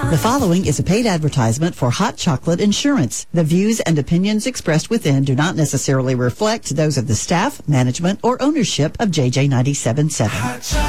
The following is a paid advertisement for Hot Chocolate Insurance. The views and opinions expressed within do not necessarily reflect those of the staff, management, or ownership of JJ 97.7.